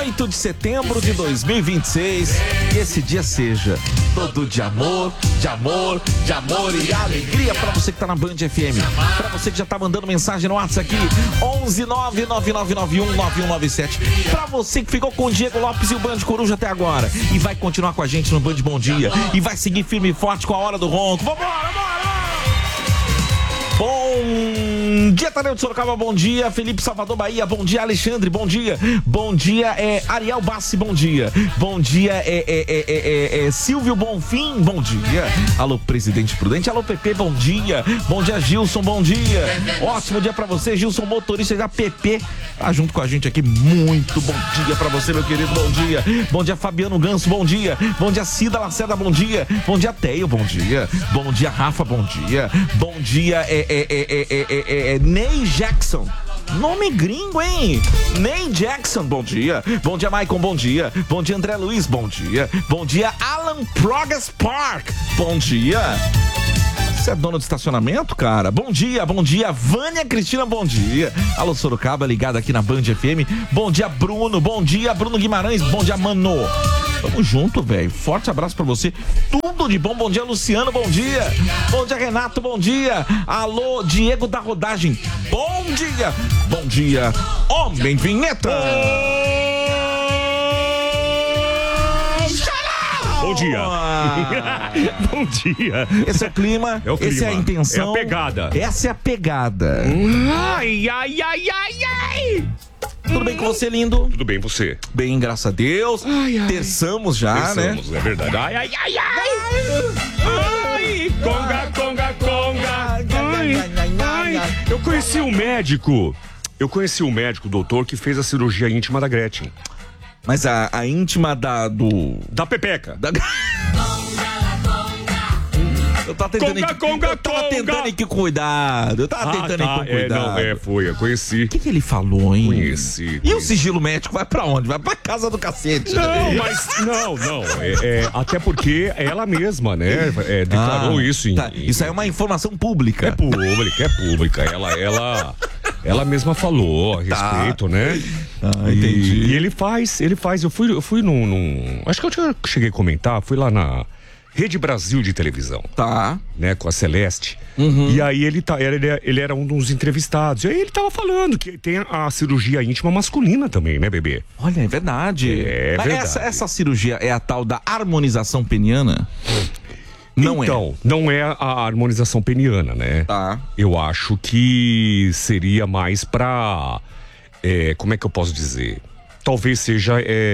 8 de setembro de 2026. Que esse dia seja todo de amor, de amor, de amor e alegria pra você que tá na Band FM. Pra você que já tá mandando mensagem no WhatsApp aqui, 11999919197. Pra você que ficou com o Diego Lopes e o Band Coruja até agora e vai continuar com a gente no Band Bom Dia e vai seguir firme e forte com a Hora do Ronco. Vambora! Bom dia, Tadeu de Sorocaba, bom dia. Felipe Salvador, Bahia, bom dia. Alexandre, bom dia. Bom dia, Ariel Bassi, bom dia. Bom dia, Silvio Bonfim, bom dia. Alô, Presidente Prudente. Alô, PP, bom dia. Bom dia, Gilson, bom dia. Ótimo dia pra você, Gilson, motorista da PP. Tá junto com a gente aqui, muito bom dia pra você, meu querido, bom dia. Bom dia, Fabiano Ganso, bom dia. Bom dia, Cida Lacerda, bom dia. Bom dia, Teio, bom dia. Bom dia, Rafa, bom dia. Bom dia, Ney Jackson. Nome gringo, hein? Ney Jackson, bom dia. Bom dia, Maicon, bom dia. Bom dia, André Luiz, bom dia. Bom dia, Alan Progress Park, bom dia. Você é dono de estacionamento, cara? Bom dia, Vânia Cristina, bom dia. Alô, Sorocaba, ligado aqui na Band FM. Bom dia, Bruno Guimarães, bom dia, Mano. Tamo junto, velho. Forte abraço pra você. Tudo de bom. Bom dia, Luciano, bom dia. Bom dia, Renato, bom dia. Alô, Diego da Rodagem, bom dia. Bom dia, Homem Vinheta. Bom dia. Bom dia. Esse é o clima, esse é a intenção. É a pegada. Essa é a pegada. Ai, ai, ai, ai, ai. Tudo bem com você, lindo? Tudo bem, você? Bem, graças a Deus. Ai, ai. Terçamos já, Terçamos, né? É verdade. Ai, ai, ai, ai. Ai, conga, conga, conga. Ai, ai. Eu conheci um médico, doutor, que fez a cirurgia íntima da Gretchen. Mas a íntima da Pepeca. Eu tava tentando aqui com cuidado. Eu conheci. O que ele falou, hein? Conheci. E o sigilo médico vai pra onde? Vai pra casa do cacete. Não, mas não. Até porque ela mesma, né? Declarou isso. Tá. Isso aí é uma informação pública. É pública. Ela mesma falou a respeito, né? Entendi. E ele faz. Eu fui num. Acho que eu cheguei a comentar, fui lá na Rede Brasil de televisão. Tá. Né, com a Celeste. Uhum. E aí ele era um dos entrevistados. E aí ele tava falando que tem a cirurgia íntima masculina também, né, bebê? Olha, é verdade. É verdade. Essa cirurgia é a tal da harmonização peniana? Não é a harmonização peniana, né? Tá. Eu acho que seria mais pra... como é que eu posso dizer? Talvez seja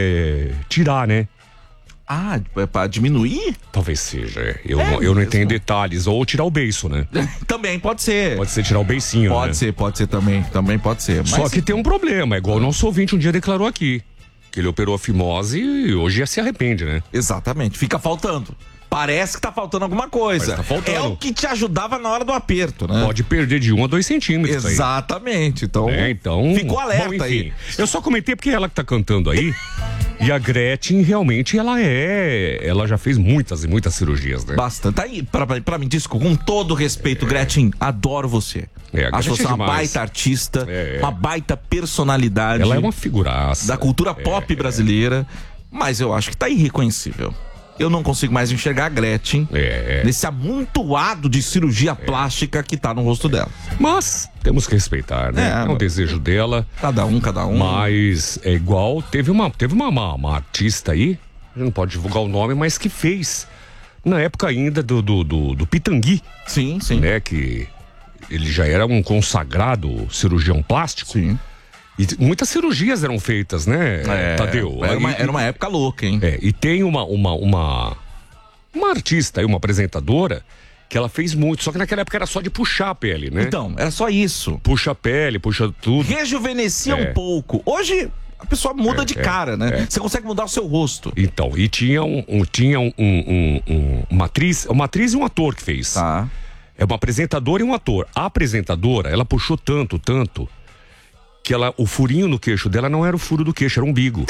tirar, né? Ah, é pra diminuir? Talvez seja. Eu não entendo detalhes. Ou tirar o beiço, né? Também pode ser. Pode ser tirar o beicinho, pode ser também. Também pode ser. Só que tem um problema. Igual o nosso ouvinte um dia declarou aqui. Que ele operou a fimose e hoje se arrepende, né? Exatamente. Fica faltando. Parece que tá faltando alguma coisa. Tá faltando. É o que te ajudava na hora do aperto, né? Pode perder de 1 a 2 centímetros. Exatamente. Então, ficou alerta. Bom, enfim, aí. Eu só comentei porque ela que tá cantando aí. E a Gretchen, realmente, ela já fez muitas e muitas cirurgias, né? Bastante. Aí, pra mim, desculpa, com todo respeito, Gretchen, adoro você. Acho você uma baita artista, uma baita personalidade. Ela é uma figuraça. Da cultura pop brasileira, mas eu acho que tá irreconhecível. Eu não consigo mais enxergar a Gretchen nesse amontoado de cirurgia plástica que tá no rosto dela. Mas temos que respeitar, né? É um desejo dela. Cada um. Mas é igual, teve uma artista aí, a gente não pode divulgar o nome, mas que fez, na época ainda do Pitangui. Sim. Né? Que ele já era um consagrado cirurgião plástico. Sim. E muitas cirurgias eram feitas, né, Tadeu? Era uma época louca, hein? E tem uma artista aí, uma apresentadora, que ela fez muito, só que naquela época era só de puxar a pele, né? Então, era só isso. Puxa a pele, puxa tudo. Rejuvenescia um pouco. Hoje, a pessoa muda de cara, né? Você consegue mudar o seu rosto. Então, e tinha uma atriz e um ator que fez. Tá. É uma apresentadora e um ator. A apresentadora, ela puxou tanto, que o furinho no queixo dela não era o furo do queixo, era o umbigo.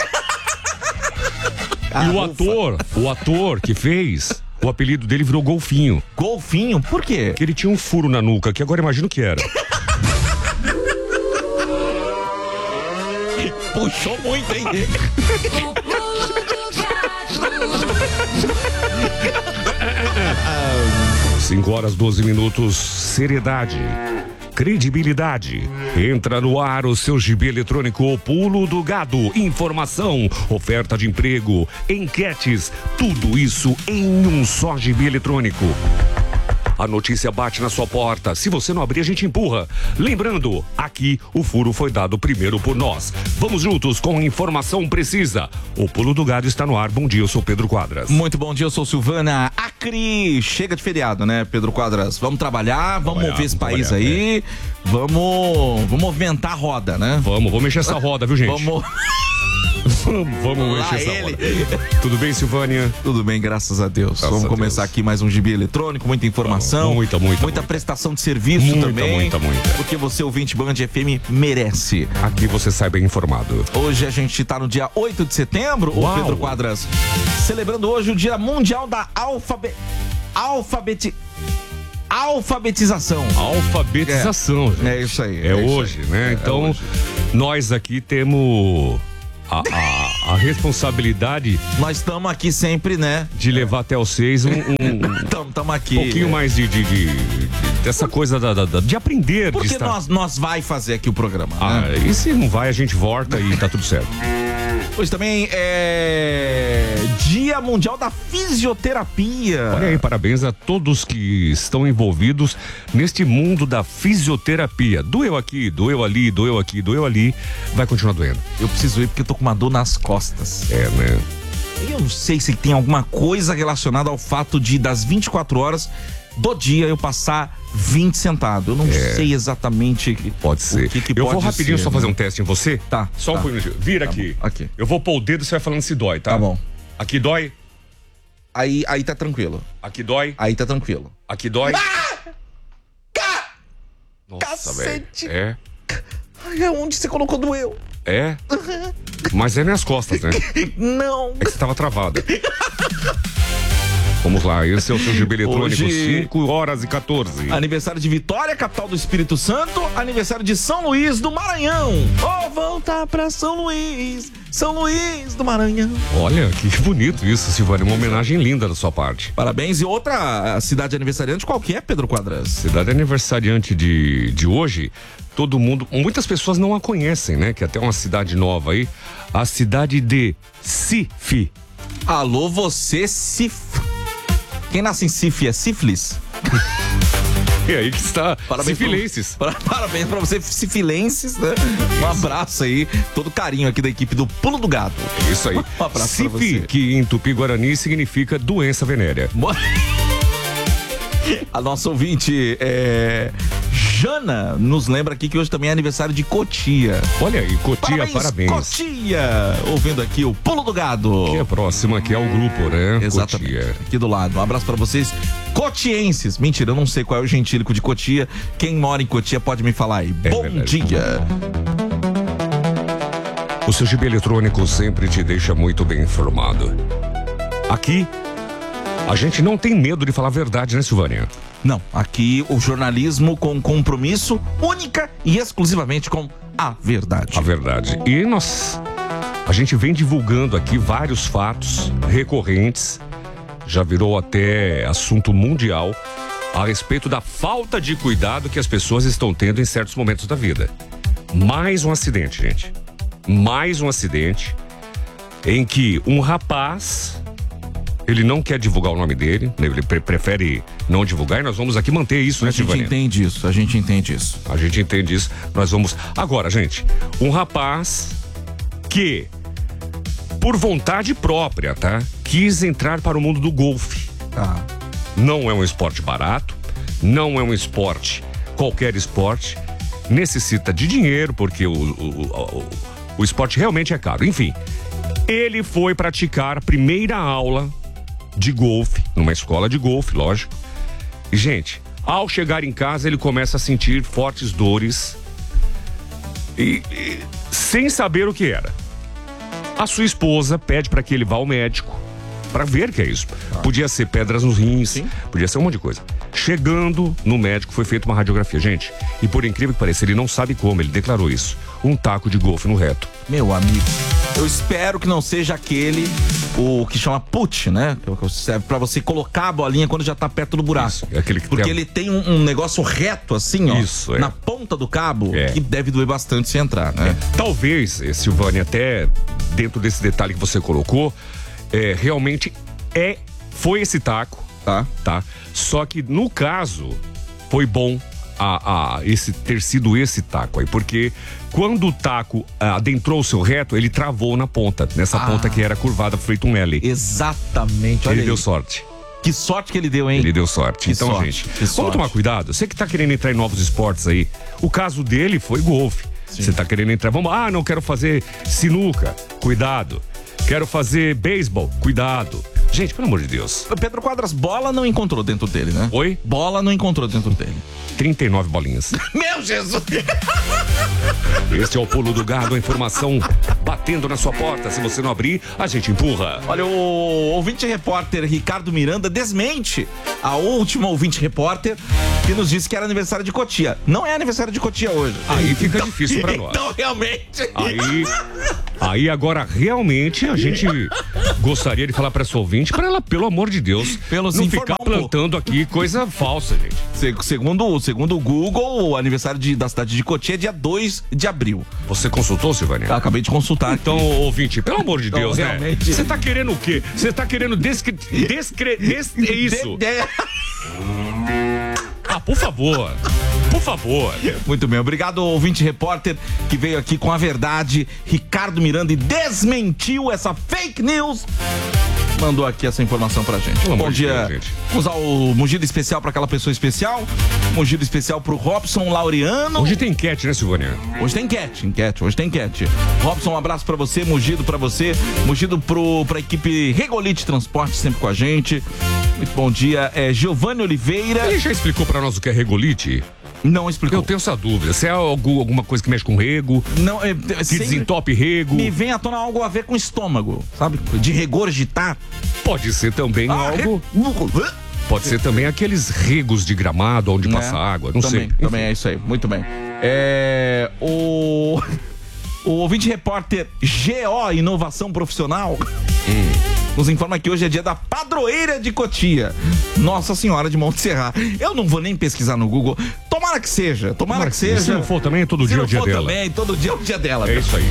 E o ator que fez, o apelido dele virou Golfinho. Golfinho? Por quê? Porque ele tinha um furo na nuca, que agora imagino que era. Puxou muito, hein? 5h12. Seriedade, credibilidade. Entra no ar o seu gibi eletrônico O Pulo do Gado. Informação, oferta de emprego, enquetes, tudo isso em um só gibi eletrônico. A notícia bate na sua porta. Se você não abrir, a gente empurra. Lembrando, aqui o furo foi dado primeiro por nós. Vamos juntos com informação precisa. O Pulo do Gado está no ar. Bom dia, eu sou Pedro Quadras. Muito bom dia, eu sou Silvana Acri. Chega de feriado, né, Pedro Quadras? Vamos trabalhar, vamos mover esse país aí. Vamos movimentar a roda, né? Vamos mexer essa roda, viu, gente? Vamos mexer essa roda. Tudo bem, Silvânia? Tudo bem, graças a Deus. Vamos começar aqui mais um gibi eletrônico, muita informação. Muita prestação de serviço também. Muita. Porque você, ouvinte Band FM, merece. Aqui você sai bem informado. Hoje a gente tá no dia 8 de setembro, o Pedro Quadras, celebrando hoje o Dia Mundial da Alfabetização. Alfabetização, gente. É isso aí. É hoje, aí, né? Então, hoje. Nós aqui temos a responsabilidade. Nós estamos aqui sempre, né? De levar até vocês Estamos aqui. Um pouquinho mais dessa coisa de aprender. Porque nós vai fazer aqui o programa. Né? E se não vai, a gente volta e tá tudo certo. Hoje também é Dia Mundial da Fisioterapia. Olha aí, parabéns a todos que estão envolvidos neste mundo da fisioterapia. Doeu aqui, doeu ali, doeu aqui, doeu ali. Vai continuar doendo. Eu preciso ir porque eu tô com uma dor nas costas. É, né? Eu não sei se tem alguma coisa relacionada ao fato de das 24 horas do dia eu passar 20 sentado. Eu não sei exatamente. Pode ser. Eu vou rapidinho só fazer um teste em você. Tá. Só um minutinho. Vira aqui. Aqui. Eu vou pôr o dedo e você vai falando se dói, tá? Tá bom. Aqui dói? Aí tá tranquilo. Aqui dói? Aí tá tranquilo. Aqui dói? Nossa, cacete! Velho. Ai, onde você colocou doeu? É? Mas é nas costas, né? Não. É que você tava travada. Vamos lá, esse é o seu GB eletrônico, 5h14. Aniversário de Vitória, capital do Espírito Santo. Aniversário de São Luís do Maranhão. Voltar pra São Luís do Maranhão. Olha, que bonito isso, Silvânia. Uma homenagem linda da sua parte. Parabéns. E outra cidade aniversariante, qual que é, Pedro Quadras? Cidade aniversariante de hoje, todo mundo, muitas pessoas não a conhecem, né? Que é até uma cidade nova aí. A cidade de Cif. Alô, você, Cif. Quem nasce em Cif é sífilis? E aí que está, cifilenses. Parabéns pra você, cifilenses, né? Um abraço aí, todo carinho aqui da equipe do Pulo do Gado. Isso aí. Um abraço Cif, pra você. que em Tupi-Guarani significa doença venérea. A nossa ouvinte, Jana, nos lembra aqui que hoje também é aniversário de Cotia. Olha aí, Cotia, parabéns. Cotia, ouvindo aqui o Pulo do Gado. Que é próxima, que é o grupo, né? Exatamente, Cotia. aqui do lado. Um abraço pra vocês, cotienses. Mentira, eu não sei qual é o gentílico de Cotia. Quem mora em Cotia pode me falar aí. Bom dia. O seu GB eletrônico sempre te deixa muito bem informado. Aqui, a gente não tem medo de falar a verdade, né, Silvânia? Não, aqui o jornalismo com compromisso única e exclusivamente com a verdade. A verdade. E a gente vem divulgando aqui vários fatos recorrentes, já virou até assunto mundial, a respeito da falta de cuidado que as pessoas estão tendo em certos momentos da vida. Mais um acidente, gente. Mais um acidente em que um rapaz... Ele não quer divulgar o nome dele, ele prefere não divulgar e nós vamos aqui manter isso, né, Silvânia? A gente entende isso. A gente entende isso. Nós vamos... Agora, gente, um rapaz que, por vontade própria, tá? Quis entrar para o mundo do golfe. Não é um esporte barato, não é um esporte, qualquer esporte. Necessita de dinheiro, porque o esporte realmente é caro. Enfim, ele foi praticar a primeira aula de golfe, numa escola de golfe, lógico. E, gente, ao chegar em casa, ele começa a sentir fortes dores e sem saber o que era. A sua esposa pede para que ele vá ao médico para ver o que é isso. Podia ser pedras nos rins, podia ser um monte de coisa. Chegando no médico, foi feita uma radiografia. Gente, e por incrível que pareça, ele não sabe como, ele declarou isso. Um taco de golfe no reto. Meu amigo, eu espero que não seja aquele, o que chama put, né? Que serve pra você colocar a bolinha quando já tá perto do buraco. Isso, é aquele que porque ele tem um negócio reto assim, ó. Isso, na ponta do cabo, É. que deve doer bastante se entrar, né? Talvez, Silvânia, até dentro desse detalhe que você colocou, realmente foi esse taco, tá? Só que no caso, foi bom ter sido esse taco aí, porque quando o taco adentrou o seu reto, ele travou na ponta, nessa ponta que era curvada, feito um L. Exatamente, olha Ele aí. deu sorte. Que sorte que ele deu, hein? Ele deu sorte. Que Então, sorte, gente, que vamos sorte. tomar cuidado. Você que tá querendo entrar em novos esportes aí, o caso dele foi golfe. Você tá querendo entrar, não quero fazer sinuca, cuidado. Quero fazer beisebol, cuidado. Gente, pelo amor de Deus. O Pedro Quadras, bola não encontrou dentro dele, né? Oi? Bola não encontrou dentro dele. 39 bolinhas. Meu Jesus! Este é o Pulo do Gado, a informação batendo na sua porta. Se você não abrir, a gente empurra. Olha, o ouvinte repórter Ricardo Miranda desmente a última ouvinte repórter que nos disse que era aniversário de Cotia. Não é aniversário de Cotia hoje. Aí fica difícil pra nós. Então, realmente... Aí agora, realmente, a gente gostaria de falar pra essa ouvinte, pra ela, pelo amor de Deus, não ficar plantando aqui coisa falsa, gente. Segundo o Google, o aniversário da cidade de Cotia é dia 2 de abril. Você consultou, Silvânia? Acabei de consultar. Então, ouvinte, pelo amor de Deus, né? realmente... Você tá querendo o quê? Você tá querendo isso? Por favor. Por favor. Muito bem, obrigado, ouvinte repórter que veio aqui com a verdade, Ricardo Miranda, e desmentiu essa fake news. Mandou aqui essa informação pra gente. Bom dia. Deus, gente. Vamos usar o mugido especial pra aquela pessoa especial. Mugido especial pro Robson Laureano. Hoje tem enquete, né, Silvânia? Hoje tem enquete. Robson, um abraço pra você, mugido pra você, mugido pra equipe Regolite Transporte, sempre com a gente. Muito bom dia. Giovanni Oliveira. Ele já explicou pra nós o que é regolite? Não explicou. Eu tenho essa dúvida. Se é alguma coisa que mexe com rego, não, que desentope rego. Me vem à tona algo a ver com estômago, sabe? De regurgitar. Pode ser também algo... Pode ser também aqueles regos de gramado onde passa água, não sei. Também é isso aí, muito bem. O ouvinte repórter GO Inovação Profissional nos informa que hoje é dia da padroeira de Cotia, Nossa Senhora de Montserrat. Eu não vou nem pesquisar no Google. Tomara que seja. Se não for também, todo dia é o dia dela. Também, todo dia é o dia dela. É isso aí.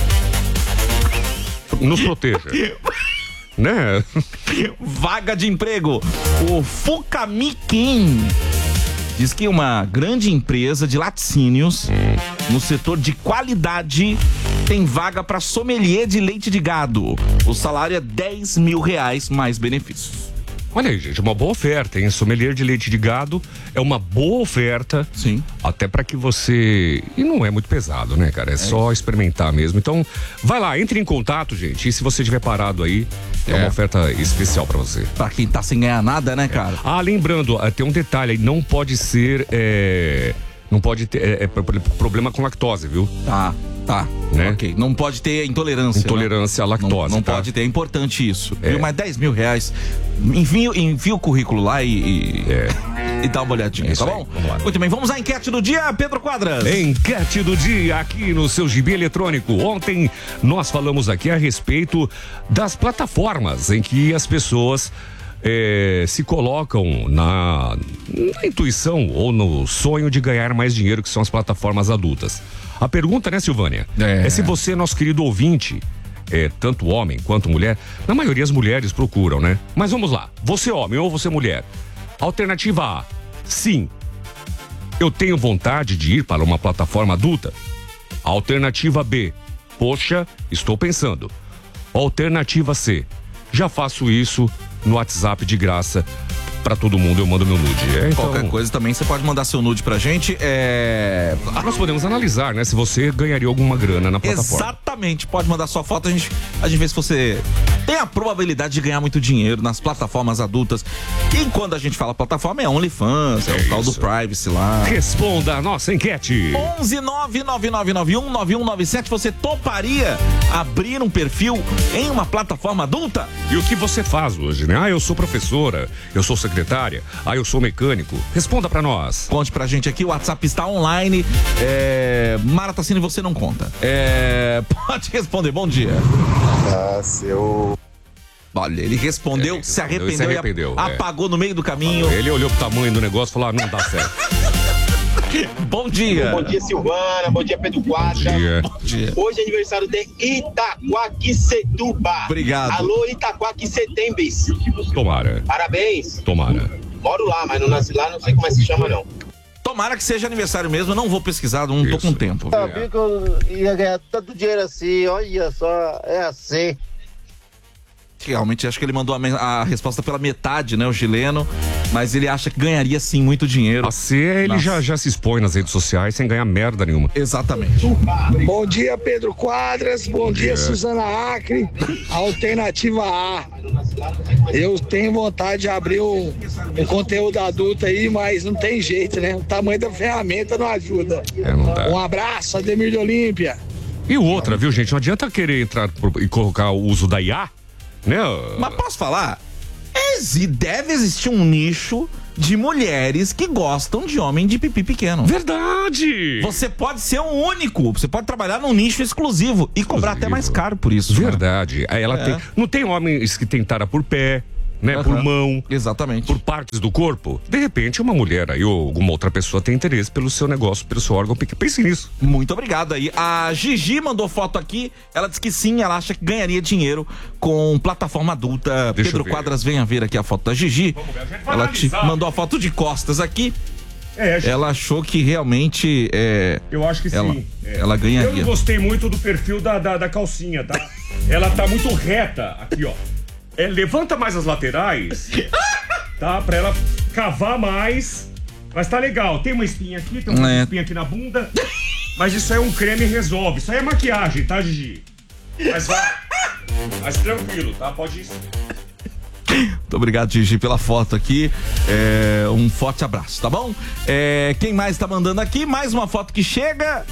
Nos proteja. Né? Vaga de emprego. O Fukamikin diz que uma grande empresa de laticínios no setor de qualidade tem vaga para sommelier de leite de gado. O salário é R$10 mil mais benefícios. Olha aí, gente, uma boa oferta, hein? Sommelier de leite de gado é uma boa oferta. Sim. Até pra que você... E não é muito pesado, né, cara? É só experimentar mesmo. Então, vai lá, entre em contato, gente. E se você estiver parado aí, é uma oferta especial pra você. Pra quem tá sem ganhar nada, né, cara? Lembrando, tem um detalhe aí. Não pode ser... Não pode ter problema com lactose, viu? Tá. Né? Ok. Não pode ter intolerância. Intolerância à lactose. Não pode ter, é importante isso. Viu? Mas R$10 mil. Envia o currículo lá e dá uma olhadinha, tá bom? Vamos lá. Muito bem, vamos à enquete do dia, Pedro Quadras. Enquete do dia aqui no seu gibi eletrônico. Ontem nós falamos aqui a respeito das plataformas em que as pessoas se colocam na intuição ou no sonho de ganhar mais dinheiro, que são as plataformas adultas. A pergunta, né, Silvânia? É se você, nosso querido ouvinte, tanto homem quanto mulher, na maioria as mulheres procuram, né? Mas vamos lá, você homem ou você mulher? Alternativa A, sim, eu tenho vontade de ir para uma plataforma adulta. Alternativa B, poxa, estou pensando. Alternativa C, já faço isso no WhatsApp de graça pra todo mundo, eu mando meu nude. Então, qualquer coisa também, você pode mandar seu nude pra gente. Nós podemos analisar, né, se você ganharia alguma grana na plataforma. Exatamente, pode mandar sua foto, a gente vê se você tem a probabilidade de ganhar muito dinheiro nas plataformas adultas. E quando a gente fala plataforma, é OnlyFans, é o tal do Privacy lá. Responda a nossa enquete. 11999919197. Você toparia abrir um perfil em uma plataforma adulta? E o que você faz hoje, né? Eu sou professora, eu sou secretária, eu sou mecânico. Responda pra nós. Conte pra gente aqui, o WhatsApp está online. Mara Tassini, você não conta. Pode responder, bom dia. Olha, ele respondeu, se arrependeu, apagou no meio do caminho. Ele olhou pro tamanho do negócio e falou, não dá certo. Bom dia. Bom dia, Silvana. Bom dia, Pedro Quadra. Bom dia. Hoje é aniversário de Itaquaquecetuba. Obrigado. Alô, Itaquaquecetembes. Tomara. Parabéns. Tomara. Moro lá, mas não nasci lá, não sei como é que se chama, não. Tomara que seja aniversário mesmo, eu não vou pesquisar, não tô com tempo. Eu sabia que eu ia ganhar tanto dinheiro assim, olha só, é assim. Realmente, acho que ele mandou a resposta pela metade, né, o chileno, mas ele acha que ganharia sim muito dinheiro. Assim, ele já se expõe nas redes sociais sem ganhar merda nenhuma. Exatamente. Bom dia, Pedro Quadras. Bom dia, Suzana Acre. Alternativa A. Eu tenho vontade de abrir um conteúdo adulto aí, mas não tem jeito, né? O tamanho da ferramenta não ajuda. Não dá. Um abraço, Ademir de Olímpia. E outra, viu, gente? Não adianta querer entrar e colocar o uso da IA, né? Mas posso falar? Deve existir um nicho de mulheres que gostam de homem de pipi pequeno. Verdade! Você pode ser um único, você pode trabalhar num nicho exclusivo e cobrar até mais caro por isso. Verdade. Né? Aí ela tem. Não tem homens que tem tara por pé, né? Por mão. Exatamente. Por partes do corpo. De repente, uma mulher aí ou alguma outra pessoa tem interesse pelo seu negócio, pelo seu órgão pequeno. Pense nisso. Muito obrigado aí. A Gigi mandou foto aqui. Ela disse que sim, ela acha que ganharia dinheiro com plataforma adulta. Deixa Pedro Quadras, venha ver aqui a foto da Gigi. Ela te mandou a foto de costas aqui. Ela achou que realmente eu acho que sim. Ela ganharia. Eu não gostei muito do perfil da calcinha, tá? Ela tá muito reta aqui, ó. Levanta mais as laterais, tá? Pra ela cavar mais. Mas tá legal. Tem uma espinha aqui, tem uma espinha aqui na bunda. Mas isso aí é um creme e resolve. Isso aí é maquiagem, tá, Gigi? Mas tranquilo, tá? Pode ir. Muito obrigado, Gigi, pela foto aqui. Um forte abraço, tá bom? Quem mais tá mandando aqui? Mais uma foto que chega.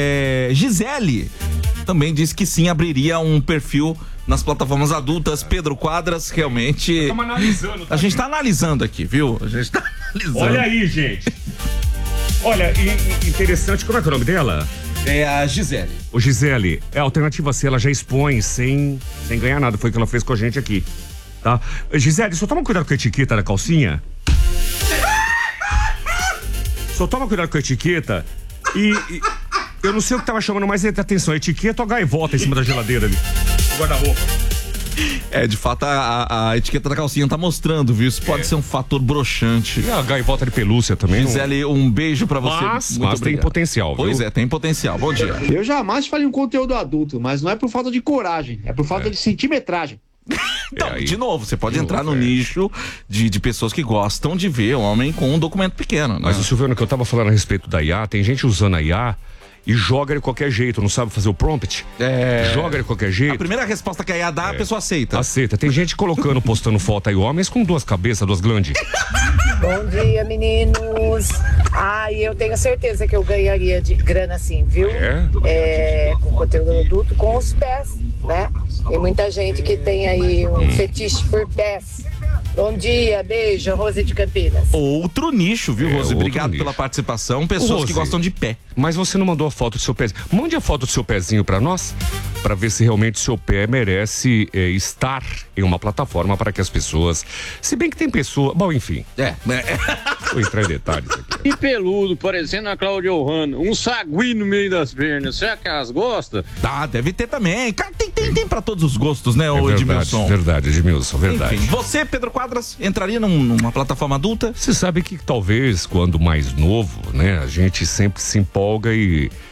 Gisele também disse que sim, abriria um perfil nas plataformas adultas. Pedro Quadras, realmente. Estamos analisando. A gente tá analisando aqui, viu? A gente tá analisando. Olha aí, gente. Olha, interessante. Como é que é o nome dela? É a Gisele. Ô, Gisele, a alternativa C, ela já expõe sem ganhar nada. Foi o que ela fez com a gente aqui. Tá? Gisele, só toma cuidado com a etiqueta da calcinha. Só toma cuidado com a etiqueta e eu não sei o que tava chamando mais atenção, a etiqueta ou a gaivota em cima da geladeira ali. Guarda-roupa. De fato, a etiqueta da calcinha tá mostrando, viu? Isso pode ser um fator broxante. E a gaivota de pelúcia também. Gisele, um beijo pra você. Mas tem potencial, viu? Pois tem potencial. Bom dia. Eu jamais falei um conteúdo adulto, mas não é por falta de coragem, é por falta de centimetragem. Então, de novo, você pode entrar no nicho de pessoas que gostam de ver homem com um documento pequeno, né? Mas o Silvano, que eu tava falando a respeito da IA, tem gente usando a IA e joga de qualquer jeito, não sabe fazer o prompt. Joga de qualquer jeito. A primeira resposta que a IA dá, a pessoa aceita. Aceita. Tem gente postando foto aí, homens com duas cabeças, duas glandes. Bom dia, meninos. Eu tenho certeza que eu ganharia de grana assim, viu? Com conteúdo adulto, com os pés, né? Tem muita gente que tem aí um fetiche por pés. Bom dia, beijo, Rose de Campinas. Outro nicho, viu, Rose? Obrigado pela participação. Pessoas Rose, que gostam de pé. Mas você não mandou a foto do seu pezinho. Mande a foto do seu pezinho pra nós, pra ver se realmente o seu pé merece estar em uma plataforma para que as pessoas... Se bem que tem pessoa... Bom, enfim. Vou entrar em detalhes aqui. E peludo, parecendo a Cláudia Ohana. Um sagui no meio das pernas. Será que elas gostam? Deve ter também. Cara, tem pra todos os gostos, né, o Edmilson? Verdade, Edmilson, verdade. Enfim, você, Pedro Quadras, entraria numa plataforma adulta? Você sabe que talvez, quando mais novo, né, a gente sempre se empolga e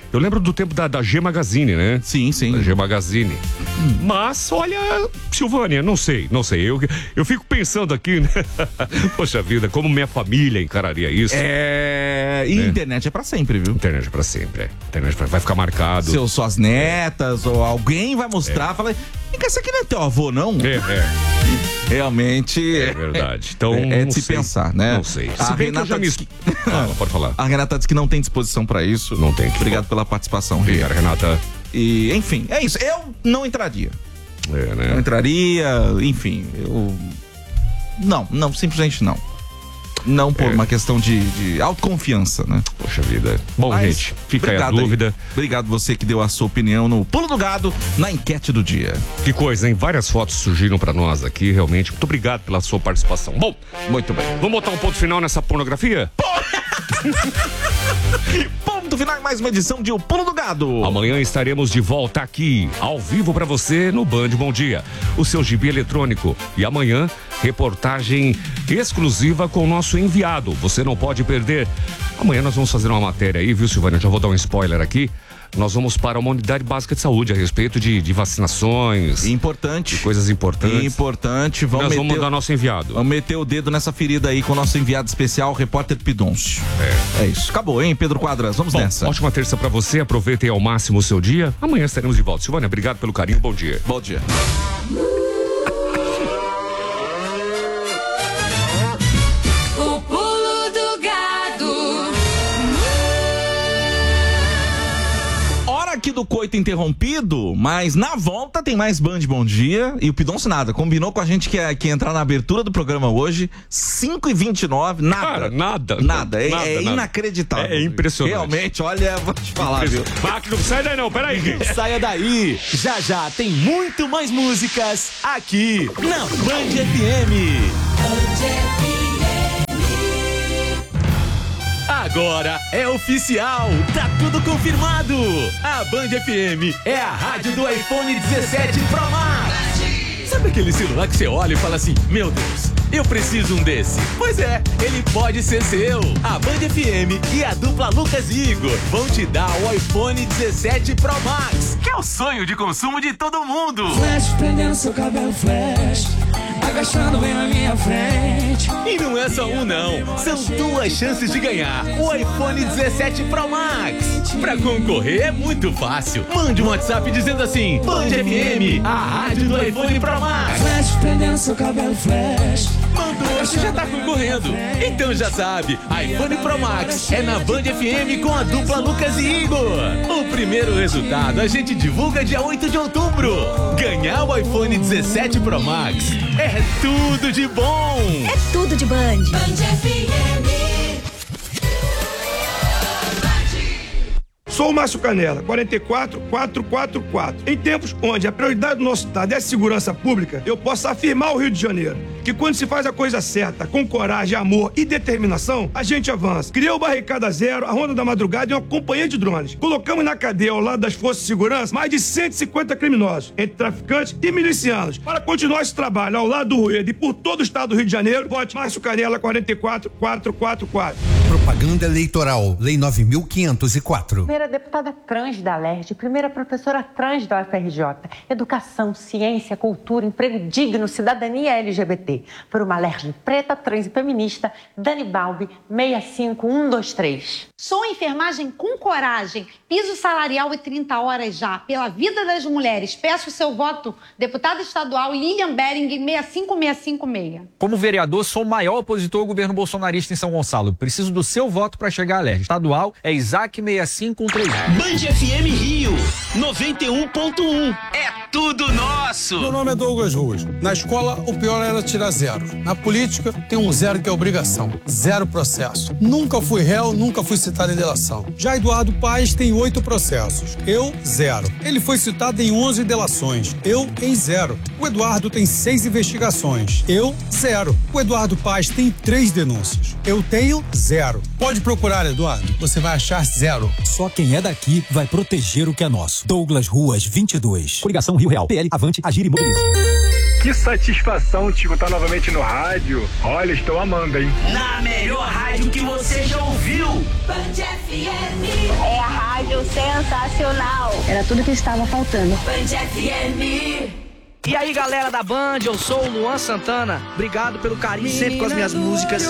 Eu lembro do tempo da G Magazine, né? Sim. Da G Magazine. Mas, olha, Silvânia, não sei. Eu fico pensando aqui, né? Poxa vida, como minha família encararia isso. E internet é pra sempre, viu? Internet é pra sempre, Internet vai ficar marcado. Suas netas ou alguém vai mostrar, fala, esse aqui não é teu avô, não? Realmente. É verdade. Então, é de se pensar, né? Não sei. A Renata pode falar. A Renata disse que não tem disposição pra isso. Não tem. Obrigado pela participação, Obrigado, Renata. E, enfim, é isso. Eu não entraria. Né? Não entraria, enfim, Não, simplesmente não. Não por uma questão de autoconfiança, né? Poxa vida. Bom, mas, gente, fica aí a dúvida. Obrigado você que deu a sua opinião no Pulo do Gado, na enquete do dia. Que coisa, hein? Várias fotos surgiram pra nós aqui, realmente. Muito obrigado pela sua participação. Bom, muito bem. Vamos botar um ponto final nessa pornografia? Ponto final em mais uma edição de O Pulo do Gado. Amanhã estaremos de volta aqui, ao vivo pra você no Band Bom Dia, o seu gibi eletrônico. E amanhã, reportagem exclusiva com o nosso enviado. Você não pode perder. Amanhã nós vamos fazer uma matéria aí, viu, Silvânia? Já vou dar um spoiler aqui. Nós vamos para uma unidade básica de saúde a respeito de vacinações. Importante. De coisas importantes. Importante. Nós vamos mandar nosso enviado. Vamos meter o dedo nessa ferida aí com o nosso enviado especial, o repórter Pidoncio. É isso. Acabou, hein, Pedro Quadras? Vamos nessa. Ótima terça pra você. Aproveitem ao máximo o seu dia. Amanhã estaremos de volta. Silvânia, obrigado pelo carinho. Bom dia. Bom dia. Aqui do coito interrompido, mas na volta tem mais Band Bom Dia e o Pidoncio nada, combinou com a gente que ia entrar na abertura do programa hoje, 5h29, nada. Cara, nada. É inacreditável. É impressionante. Realmente, olha, vou te falar, viu? Não sai daí não, peraí. Saia daí, já tem muito mais músicas aqui na Band FM. Agora é oficial, tá tudo confirmado. A Band FM é a rádio do iPhone 17 Pro Max. Sabe aquele celular que você olha e fala assim, meu Deus, eu preciso um desse? Pois é, ele pode ser seu. A Band FM e a dupla Lucas e Igor vão te dar o iPhone 17 Pro Max, que é o sonho de consumo de todo mundo. Flash prendendo seu cabelo flash, agachando bem na minha frente. E não é só um não, são 2 chances de ganhar o iPhone 17 Pro Max. Pra concorrer é muito fácil. Mande um WhatsApp dizendo assim, Band FM, a rádio do iPhone Pro Max. Flash prendendo seu cabelo flash. Mandou, você já tá concorrendo. Então já sabe, iPhone Pro Max é na Band FM com a dupla Lucas e Igor. O primeiro resultado a gente divulga dia 8 de outubro. Ganhar o iPhone 17 Pro Max é tudo de bom. É tudo de Band. Band FM. Sou o Márcio Canela, 44444. Em tempos onde a prioridade do nosso estado é a segurança pública, eu posso afirmar ao Rio de Janeiro que quando se faz a coisa certa, com coragem, amor e determinação, a gente avança. Criou o Barricada Zero, a Ronda da Madrugada e uma companhia de drones. Colocamos na cadeia, ao lado das forças de segurança, mais de 150 criminosos, entre traficantes e milicianos. Para continuar esse trabalho ao lado do Rueda e por todo o estado do Rio de Janeiro, vote Márcio Canela, 44444. Propaganda eleitoral, Lei 9.504. Primeira deputada trans da LERJ, primeira professora trans da UFRJ. Educação, ciência, cultura, emprego digno, cidadania LGBT. Por uma LERJ preta, trans e feminista, Dani Balbi, 65123. Sou enfermagem com coragem, piso salarial e 30 horas já. Pela vida das mulheres, peço o seu voto, deputada estadual Lilian Bering, 65656. Como vereador, sou o maior opositor ao governo bolsonarista em São Gonçalo. Preciso do seu voto para chegar à LERJ. Estadual é Isaac 6513. Band FM Rio 91.1. É tudo nosso. Meu nome é Douglas Ruas. Na escola, o pior era tirar 0. Na política, tem um 0 que é obrigação. 0 processo. Nunca fui réu, nunca fui citado em delação. Já Eduardo Paes tem 8 processos. Eu, 0. Ele foi citado em 11 delações. Eu, em 0. O Eduardo tem 6 investigações. Eu, 0. O Eduardo Paes tem 3 denúncias. Eu tenho 0. Pode procurar, Eduardo. Você vai achar 0. Só quem é daqui vai proteger o que é nosso. Douglas Ruas, 22. Coligação Rio Real. PL, Avante, Agir e Mobiliza. Que satisfação te escutar novamente no rádio. Olha, estou amando, hein? Na melhor rádio que você já ouviu. Band FM. É a rádio rádio sensacional. Era tudo que estava faltando. Band FM. E aí, galera da Band, eu sou o Luan Santana. Obrigado pelo carinho sempre com as minhas músicas.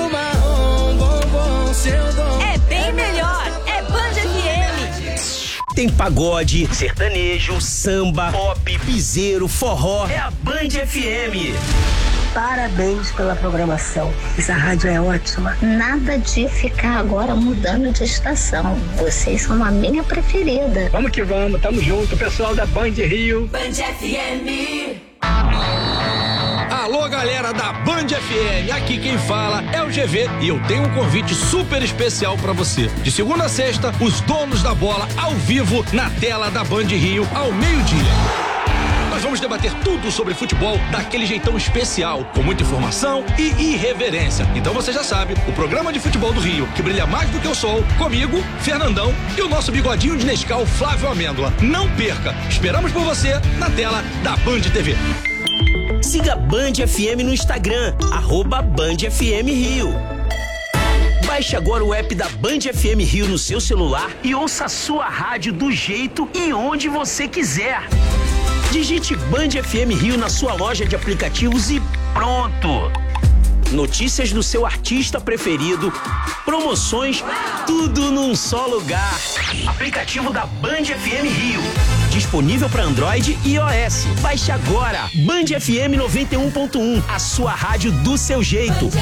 É bem melhor, é Band FM. Tem pagode, sertanejo, samba, pop, piseiro, forró. É a Band FM. Parabéns pela programação. Essa rádio é ótima. Nada de ficar agora mudando de estação. Vocês são a minha preferida. Vamos que vamos, tamo junto, pessoal da Band Rio. Band FM. Alô, galera da Band FM, aqui quem fala é o GV e eu tenho um convite super especial pra você. De segunda a sexta, os donos da bola ao vivo na tela da Band Rio ao meio-dia. Nós vamos debater tudo sobre futebol daquele jeitão especial, com muita informação e irreverência. Então você já sabe, o programa de futebol do Rio, que brilha mais do que o sol, comigo, Fernandão e o nosso bigodinho de Nescau, Flávio Amêndola. Não perca, esperamos por você na tela da Band TV. Siga Band FM no Instagram, @BandFMRio. Baixe agora o app da Band FM Rio no seu celular e ouça a sua rádio do jeito e onde você quiser. Digite Band FM Rio na sua loja de aplicativos e pronto! Notícias do seu artista preferido, promoções, tudo num só lugar. Aplicativo da Band FM Rio. Disponível para Android e iOS. Baixe agora. Band FM 91.1. A sua rádio do seu jeito.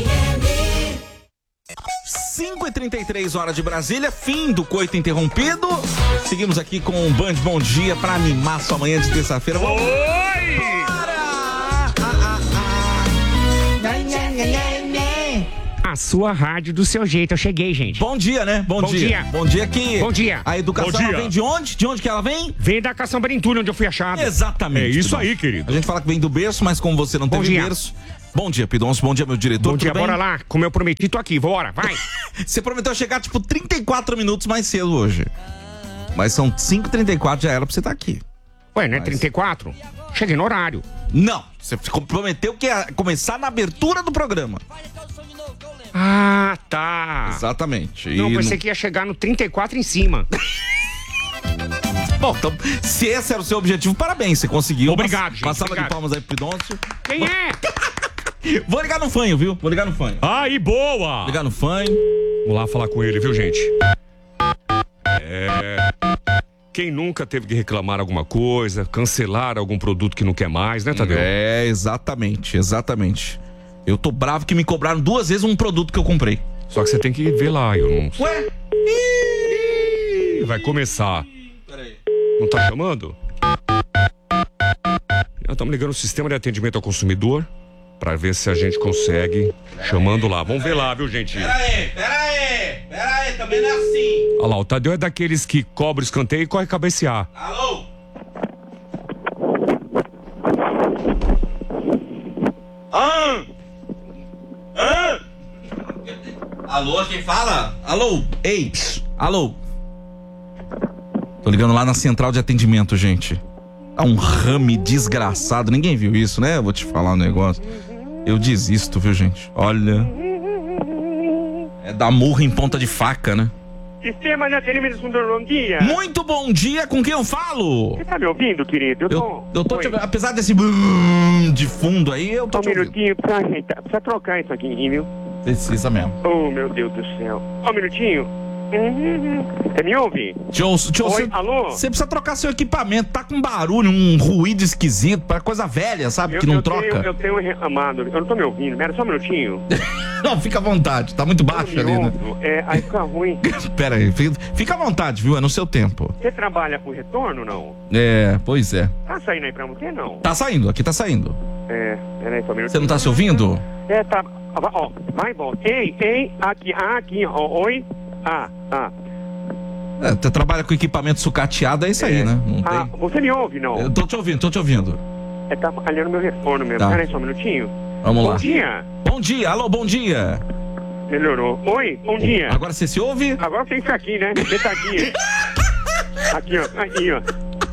5h33 horas de Brasília, fim do coito interrompido. Seguimos aqui com o Band Bom Dia pra animar sua manhã de terça-feira. Oi! A sua rádio do seu jeito. Eu cheguei, gente. Bom dia, né? Bom dia. Bom dia que... Bom dia. A educação ela vem de onde? De onde que ela vem? Vem da Caçamba Brentura, onde eu fui achado. Exatamente. É isso aí, querido. A gente fala que vem do berço, mas como você não tem berço... Bom dia, Pidoncio. Bom dia, meu diretor. Bom dia, tudo bem? bora lá. Como eu prometi, tô aqui. Bora, vai. Você prometeu chegar, 34 minutos mais cedo hoje. Mas são 5h34, já era pra você estar aqui. Ué, não é 34? Cheguei no horário. Não, você prometeu que ia começar na abertura do programa. Ah, tá. Exatamente. Não, pensei que ia chegar no 34 em cima. Bom, então, se esse era o seu objetivo, parabéns, você conseguiu. Obrigado, gente. Passava de palmas aí pro Pidoncio. Quem é? Vou ligar no fanho, viu? Vou ligar no fanho. Aí, boa! Vou ligar no fanho. Vamos lá falar com ele, viu, gente? Quem nunca teve que reclamar alguma coisa, cancelar algum produto que não quer mais, né, Tadeu? É, exatamente. Eu tô bravo que me cobraram 2 vezes um produto que eu comprei. Só que você tem que ver lá, eu não... Ué? Vai começar. Peraí. Não tá chamando? Estamos ligando o sistema de atendimento ao consumidor pra ver se a gente consegue. Chamando lá. Vamos ver lá, viu, gente? Pera aí, também não é assim. Olha lá, o Tadeu é daqueles que cobra o escanteio e corre cabecear. Alô? Alô, quem fala? Alô? Ei, alô? Tô ligando lá na central de atendimento, gente. Tá um rame desgraçado. Ninguém viu isso, né? Eu vou te falar um negócio. Eu desisto, viu, gente? Olha. É dar murro em ponta de faca, né? Sistema de atendimento, bom dia. Muito bom dia, com quem eu falo? Você tá me ouvindo, querido? Eu tô te... Apesar desse de fundo aí, eu tô te ouvindo. Minutinho, precisa trocar isso aqui, viu? Precisa mesmo. Oh, meu Deus do céu. Um minutinho. Você me ouve? Oi, alô? Você precisa trocar seu equipamento, tá com barulho, um ruído esquisito, para coisa velha, sabe, que não troca. Eu tenho reclamado, eu não tô me ouvindo, espera só um minutinho. Não, fica à vontade, tá muito baixo ali, né? Aí fica ruim. Pera aí, fica à vontade, viu, é no seu tempo. Você trabalha com retorno, não? É, pois é. Tá saindo aí pra você, não? Tá saindo, aqui tá saindo. Pera aí, só um minutinho. Você não tá se ouvindo? Tá, ó, vai, bom. Ei, aqui, ó, oi. Você trabalha com equipamento sucateado, é isso aí, né? Não tem... Você me ouve, não? Eu tô te ouvindo. Tá falhando meu retorno mesmo. Tá. Pera aí só um minutinho. Vamos lá. Bom dia. Bom dia, alô, bom dia. Melhorou. Oi, bom dia. Agora você se ouve? Agora tem que ficar aqui, né? Você tá aqui. Aqui, ó.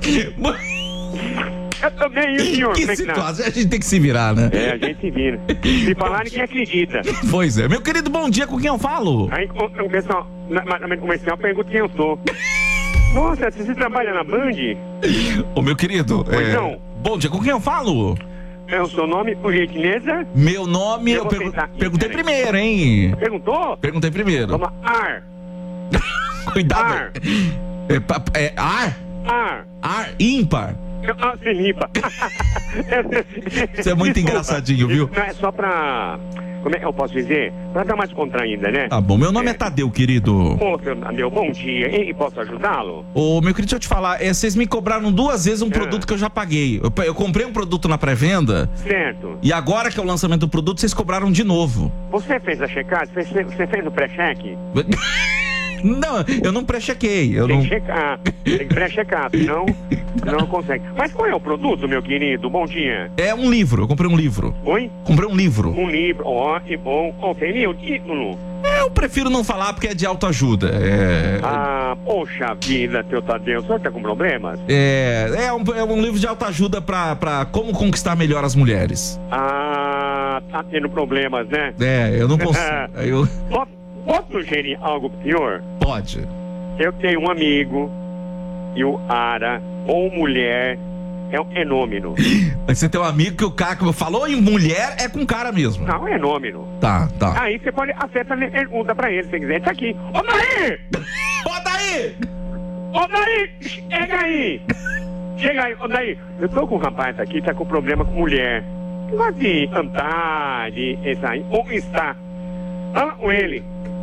Eu também, senhor. Que situação, a gente tem que se virar, né? A gente se vira. Se falar, ninguém acredita. Pois é. Meu querido, bom dia, com quem eu falo? Aí o pessoal, no comercial, pergunta quem eu sou. Nossa, você trabalha na Band? Ô, meu querido, Pois não. bom dia, com quem eu falo? É o seu nome, por gentileza? Meu nome, eu vou pensar aqui, perguntei peraí. primeiro, hein? Perguntou? Perguntei primeiro. Vamos lá. Ar. Cuidado. Ar. Ar? Ar. Ar ímpar. Ah, você limpa. Você é muito Desculpa. engraçadinho, viu? Não, é só pra... Como é que eu posso dizer? Pra dar mais contraída, né? Tá bom, meu nome é Tadeu, querido. Ô, Tadeu, bom dia. E posso ajudá-lo? Ô, meu querido, deixa eu te falar, vocês me cobraram 2 vezes um produto que eu já paguei. Eu comprei um produto na pré-venda. Certo. E agora que é o lançamento do produto, vocês cobraram de novo. Você fez a checagem? Você fez o pré-cheque? Não, eu não pré-chequei. Tem que checar. Tem que pré-checar, senão não consegue. Mas qual é o produto, meu querido? Bom dia. É um livro, eu comprei um livro. Oi? Comprei um livro. Um livro, ó, que bom. Ó, tem o título. Eu prefiro não falar porque é de autoajuda. Ah, poxa vida, teu Tadeu, o senhor tá com problemas? É um livro de autoajuda pra como conquistar melhor as mulheres. Ah, tá tendo problemas, né? Eu não consigo. Posso sugerir algo pro senhor? Pode. Eu tenho um amigo e o Ara, ou mulher, é um fenômeno. Mas você tem um amigo que o cara falou em mulher é com cara mesmo. Não, é fenômeno. Tá. Aí você pode acertar a pergunta pra ele, se quiser. Tá aqui. Ô, Daí! Ô, Daí! Ô, Daí! Chega aí! Chega aí, ô, Daí. Eu tô com um rapaz aqui, tá com problema com mulher. Que gosta de cantar, de sair, ou está. Fala com ele.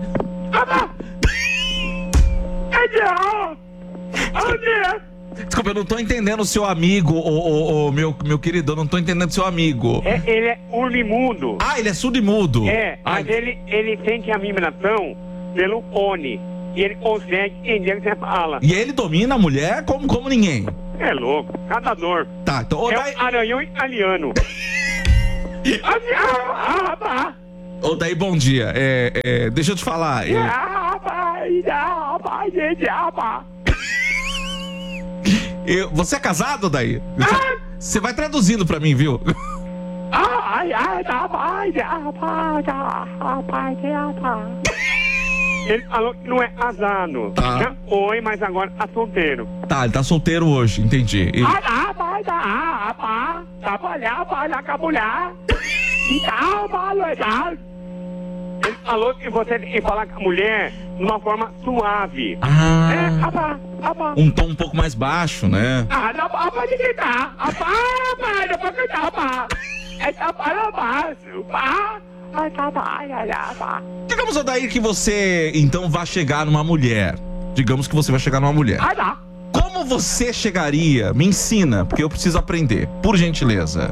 Desculpa, eu não tô entendendo o seu amigo, meu querido, eu não tô entendendo o seu amigo. Ele é surdo-mudo. Ah, ele é surdo-mudo. Mas ele sente a vibração pelo fone. E ele consegue entender o que você fala. E ele domina a mulher como ninguém. É louco, catador. Tá, então... É um aranhão italiano. Ô, Daí, bom dia. Deixa eu te falar. Você é casado, Daí? Você vai traduzindo pra mim, viu? Ele falou que não é casado. Tá. Já foi, mas agora tá solteiro. Tá, ele tá solteiro hoje, entendi. Ele falou que você tem que falar com a mulher de uma forma suave. Um tom um pouco mais baixo, né? Digamos, Daí, que você então vai chegar numa mulher. Digamos que você vai chegar numa mulher. Como você chegaria? Me ensina, porque eu preciso aprender. Por gentileza.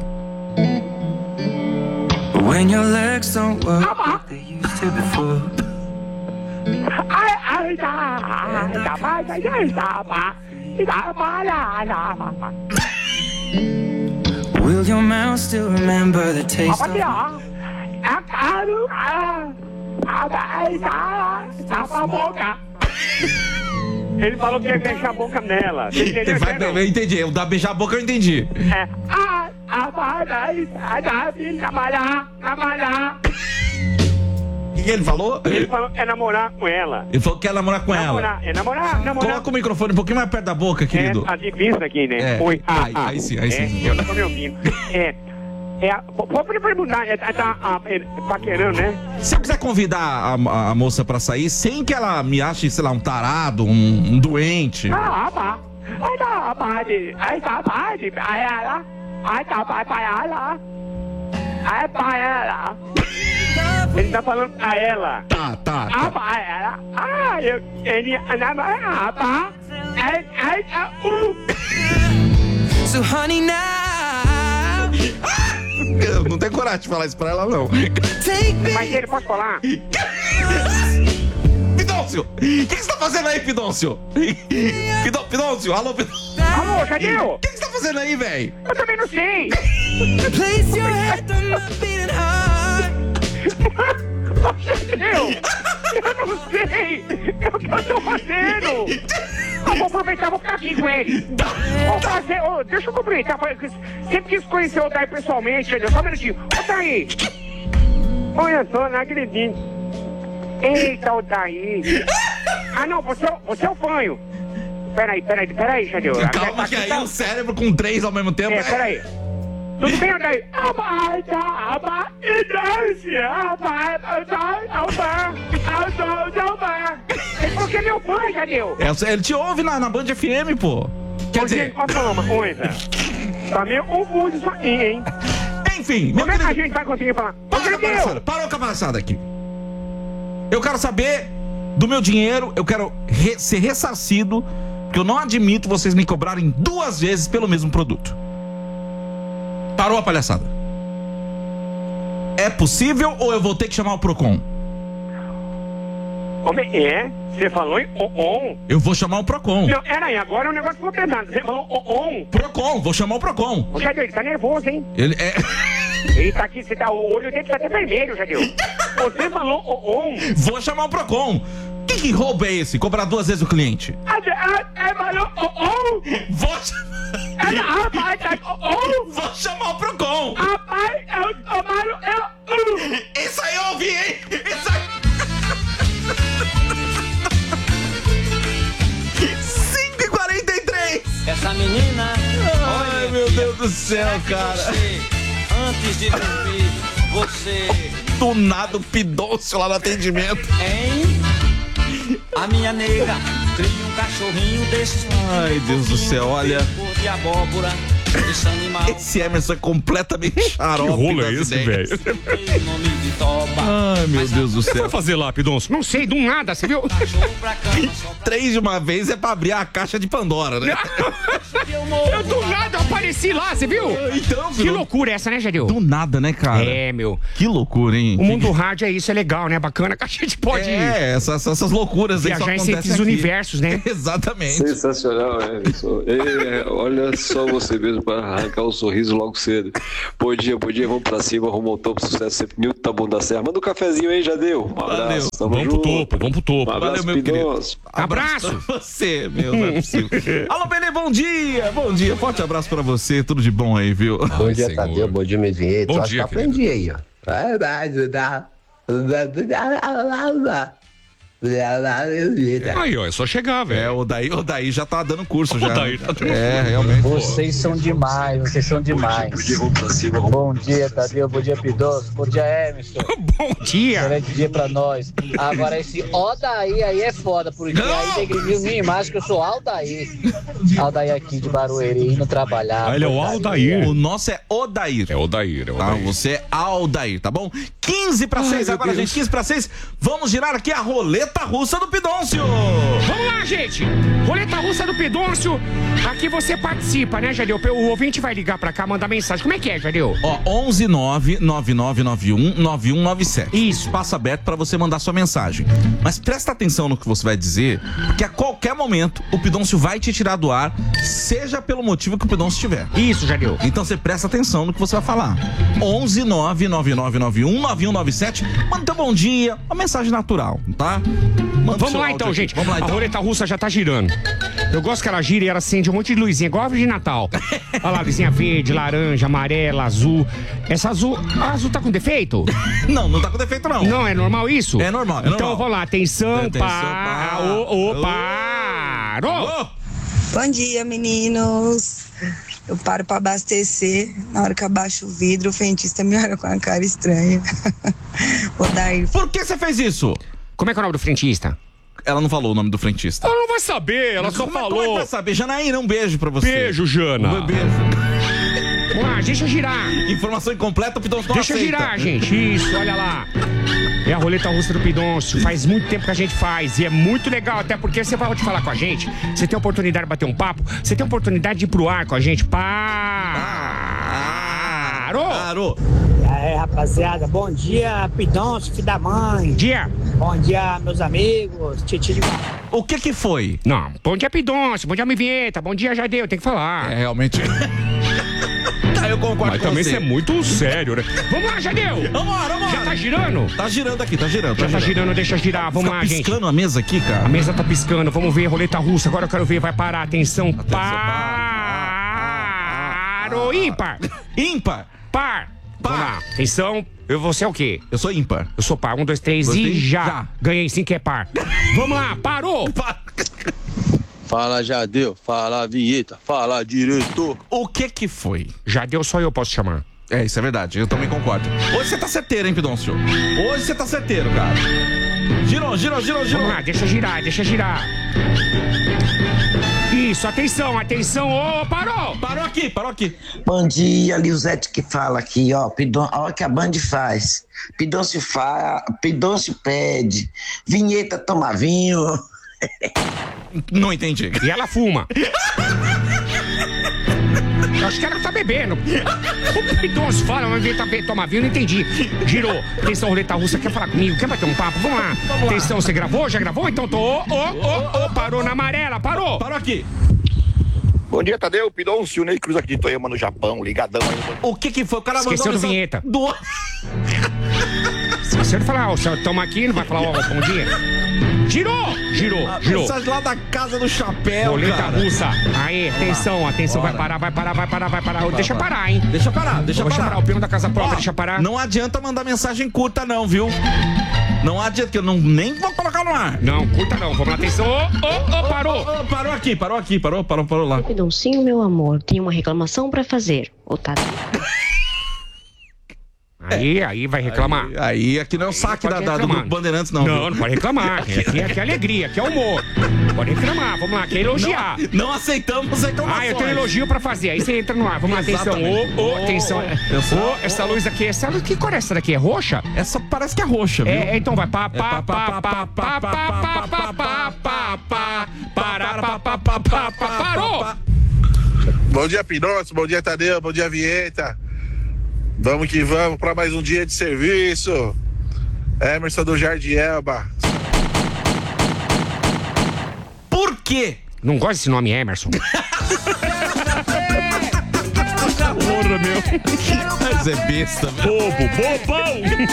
When your legs don't work like they used to before. Will your mouth still remember the taste of Ele falou que ia beijar a boca nela. Você entendeu? Eu entendi. O da beijar a boca eu entendi. O que ele falou? Ele falou que é namorar com ela. Ele falou que quer namorar com ela. É namorar. Coloca o microfone um pouquinho mais perto da boca, querido. Tá difícil aqui, né? Oi. Aí sim. Eu tô me ouvindo. Pode perguntar, tá paquerando, né? Se eu quiser convidar a moça pra sair sem que ela me ache, sei lá, um tarado, um doente. Ele tá falando a ela. Tá. So honey now. Eu não tenho coragem de falar isso pra ela, não. Mas ele pode falar? Pidoncio! O que você tá fazendo aí, Pidoncio? Pidoncio, alô, Pidoncio. Alô, Jadeu? O que você tá fazendo aí, velho? Eu também não sei. Place your head on my beating heart. Eu não sei. O que eu tô fazendo? Eu vou aproveitar, vou ficar aqui com ele. Vou fazer. Deixa eu cumprimentar. Sempre quis conhecer o Daí pessoalmente. Só um minutinho. Ô, Daí. Olha só, não acredito. Eita, o Daí. Não, você é o fanho. Peraí, Jadeu. Calma que aí o cérebro com 3 ao mesmo tempo... Peraí. Tudo bem, Odair? Porque é meu fã, Jadeu. Ele te ouve na Band FM, pô. Quer dizer... Posso falar uma coisa? Tá meio confuso isso aqui, hein? Enfim... Como é que a gente vai conseguir falar? Parou com a palhaçada aqui. Eu quero saber do meu dinheiro, eu quero ser ressarcido, porque eu não admito vocês me cobrarem 2 vezes pelo mesmo produto. Parou a palhaçada. É possível ou eu vou ter que chamar o Procon? Como é? Você falou em on? Eu vou chamar o Procon. Não, peraí, agora o negócio ficou pesado. Você falou on? Procon, vou chamar o Procon. Ô, Jadeu, ele tá nervoso, hein? Ele é... Ele tá aqui, o olho dele tá até vermelho, Jadeu. Você falou on? Vou chamar o Procon. Que roubo é esse? Cobrar 2 vezes o cliente? Vou chamar o Procon. Isso aí eu ouvi, hein? Isso aí... 5h43. Essa menina... Ai, meu Deus do céu, cara. Antes de dormir, você... Do nada o Pidoncio lá no atendimento. Hein? A minha nega cria um cachorrinho desses. Ai, Deus do céu, olha. Cor de abóbora, esse animal. Esse Emerson é completamente xarope. Que rolo é esse, velho? Ai, meu Deus do céu. O que vai fazer lá, Pidoncio? Não sei, do nada, você viu? 3 de uma vez é pra abrir a caixa de Pandora, né? Eu do nada apareci lá, você viu? Então, que loucura essa, né, Jadeu? Do nada, né, cara? É, meu. Que loucura, hein? O mundo do rádio é isso, é legal, né? Bacana que a gente pode... essas loucuras aí só viajar acontecem esses universos, né? Exatamente. Sensacional, Emerson. Olha só você mesmo para arrancar o sorriso logo cedo. Bom dia, vamos pra cima, rumo ao topo, sucesso sempre. Nilton Taboão da Serra. Manda um cafezinho aí, Jadeu. Um abraço. Vamos pro topo. Um abraço, valeu, meu querido. Abraço pra você, meu, não é possível. Alô, Benê, bom dia. Forte abraço pra você, tudo de bom aí, viu? Bom dia, Tadeu, bom dia, meus vinhetos. Bom Acho dia, que aprendi aí, ó. Aí, ó, é só chegar, velho. O Daí já tá dando curso, já. Daí tá dando realmente. Vocês são demais. Bom dia, Tadeu, bom dia, Pidoncio, bom dia, Emerson. Bom dia. Excelente dia pra nós. Agora, esse Odaí aí é foda, porque aí negriniu minha imagem que eu sou Aldair. Aldair aqui de Barueri, indo trabalhar. Ele é o Aldair. O nosso é Odair. É Odair. Tá, você é Aldair, tá bom? 15:06 agora, gente, 15:06. Vamos girar aqui a roleta russa do Pidoncio. Vamos lá, gente. Roleta russa do Pidoncio. Aqui você participa, né, Jadeu? O ouvinte vai ligar pra cá, mandar mensagem. Como é que é, Jadeu? Ó, 11999919197. Isso. Espaço aberto pra você mandar sua mensagem. Mas presta atenção no que você vai dizer, porque a qualquer momento o Pidoncio vai te tirar do ar, seja pelo motivo que o Pidoncio tiver. Isso, Jadeu. Então você presta atenção no que você vai falar. 11999919197. Manda teu bom dia, uma mensagem natural, tá? Vamos lá então, gente. Vamos lá, então. A roleta russa já tá girando. Eu gosto que ela gira e ela acende um monte de luzinha, igual a árvore de Natal. Olha lá, luzinha verde, laranja, amarela, azul. Essa azul... A azul tá com defeito? Não tá com defeito, não. Não, é normal isso? É normal, Então vamos lá, atenção, parou! Bom dia, meninos. Eu paro pra abastecer. Na hora que eu abaixo o vidro, o frentista me olha com uma cara estranha. Odair. Por que você fez isso? Como é que é o nome do frentista? Ela não falou o nome do frentista. Ela não vai saber, ela só falou. Como é que vai saber? Janaína, um beijo pra você. Beijo, Jana. Um beijo. Vamos lá, deixa girar. Informação incompleta, o Pidoncio não Deixa aceita. girar, gente. Isso, olha lá. É a roleta russa do Pidoncio. Faz muito tempo que a gente faz. E é muito legal, até porque você vai falar com a gente. Você tem a oportunidade de bater um papo. Você tem a oportunidade de ir pro ar com a gente. Parou! E aí, rapaziada, bom dia, Pidoncio, filho da mãe. Bom dia. Bom dia, meus amigos. Titi de... O que foi? Não, bom dia, Pidoncio. Bom dia, minha vinheta. Bom dia, Jadeu. Tem que falar. É, realmente... Eu concordo Mas com também você. isso é muito sério, né? Vamos lá, Jadeu! Vamos lá. Já tá girando? Tá girando aqui, tá girando. Já tá girando, deixa girar. Vamos lá, gente. Tá piscando a mesa aqui, cara? A mesa tá piscando. Vamos ver, roleta russa. Agora eu quero ver. Vai parar. Atenção. Parou. Ímpar. Ímpar. Par. Vamos lá. Atenção. Você é o quê? Eu sou ímpar. Eu sou par. 1, 2, 3 e já. Ganhei sim que é par. Vamos lá. Parou. Fala, Jadeu. Fala, vinheta. Fala, diretor. O que foi? Jadeu só eu posso chamar. É, isso é verdade, eu também concordo. Hoje você tá certeiro, hein, Pidoncio? Hoje você tá certeiro, cara. Girou. Vamos lá, deixa girar. Isso, atenção. Ô, parou! Parou aqui. Bom dia, Liusete que fala aqui, ó. Olha o que a Band faz. Pidoncio pede. Vinheta toma vinho. Não entendi. E ela fuma. Eu acho que ela tá bebendo. O Pidoncio fala, mas vinheta toma vinho, não entendi. Girou. Atenção, roleta russa, quer falar comigo? Quer bater um papo? Vamos lá. Atenção, você gravou? Já gravou? Então tô. Parou na amarela, parou. Parou aqui. Bom dia, Tadeu. Pidoncio, Ney Cruz aqui de Toyama, no Japão, ligadão aí. O que foi? O cara esqueceu do vinheta. Esqueceu de falar, toma aqui, não vai falar, bom dia. Girou. Mensagem lá da casa do chapéu, roleta cara. russa. Aí, atenção, vai parar. Deixa parar, hein? Deixa parar. O peão da casa própria, deixa parar. Não adianta mandar mensagem curta não, viu? Não adianta, que eu nem vou colocar no ar. Não, curta não, vamos lá, atenção. Parou. Parou lá. Pidoncinho, meu amor, tenho uma reclamação pra fazer. Otávio. Aí vai reclamar. Aí aqui não é o saque do Grupo Bandeirantes, não. Não pode reclamar. Aqui é alegria, aqui é humor. Pode reclamar, vamos lá, quer elogiar. Não aceitamos reclamações. Eu tenho elogio pra fazer, aí você entra no ar. Vamos lá, atenção. Atenção. Essa luz aqui, que cor é essa daqui? É roxa? Essa parece que é roxa, viu? Então vai. Parou! Bom dia, Pidoncio. Bom dia, Tadeu. Bom dia, Vinheta. Vamos que vamos para mais um dia de serviço. Emerson do Jardim Elba. Por quê? Não gosto desse nome, Emerson. Porra, meu. Mas é besta, velho. Bobão.